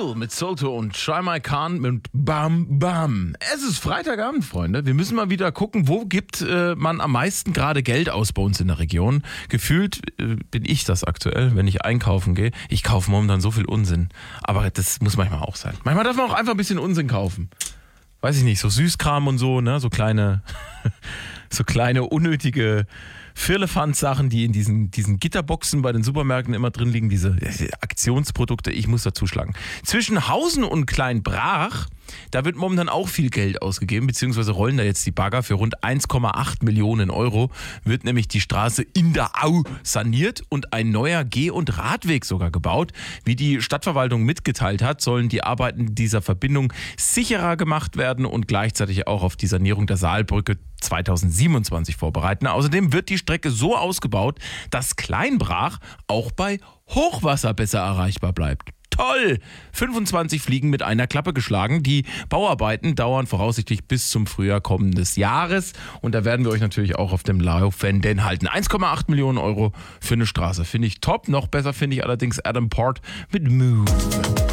Hill mit Solto und Try My Can mit Bam Bam. Es ist Freitagabend, Freunde. Wir müssen mal wieder gucken, wo gibt man am meisten gerade Geld aus bei uns in der Region. Gefühlt bin ich das aktuell, wenn ich einkaufen gehe. Ich kaufe momentan so viel Unsinn. Aber das muss manchmal auch sein. Manchmal darf man auch einfach ein bisschen Unsinn kaufen. Weiß ich nicht, so Süßkram und so, ne? So kleine unnötige Firlefanz-Sachen, die in diesen Gitterboxen bei den Supermärkten immer drin liegen, diese Aktionsprodukte, ich muss dazu schlagen. Zwischen Hausen und Kleinbrach, da wird momentan auch viel Geld ausgegeben, beziehungsweise rollen da jetzt die Bagger für rund 1,8 Millionen Euro, wird nämlich die Straße in der Au saniert und ein neuer Geh- und Radweg sogar gebaut. Wie die Stadtverwaltung mitgeteilt hat, sollen die Arbeiten dieser Verbindung sicherer gemacht werden und gleichzeitig auch auf die Sanierung der Saalbrücke 2027 vorbereiten. Außerdem wird die Strecke so ausgebaut, dass Kleinbrach auch bei Hochwasser besser erreichbar bleibt. Toll! 25 Fliegen mit einer Klappe geschlagen. Die Bauarbeiten dauern voraussichtlich bis zum Frühjahr kommendes Jahres. Und da werden wir euch natürlich auch auf dem Laufenden halten. 1,8 Millionen Euro für eine Straße. Finde ich top. Noch besser finde ich allerdings Adam Port mit Move.